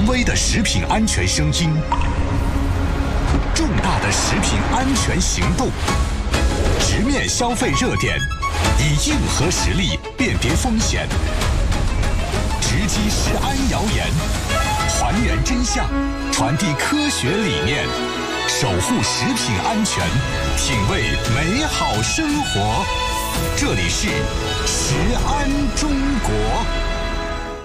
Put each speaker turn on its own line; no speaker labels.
威的食品安全声音，重大的食品安全行动，直面消费热点，以硬核实力辨别风险，直击食安谣言，还原真相，传递科学理念，守护食品安全，品味美好生活。这里是食安中国。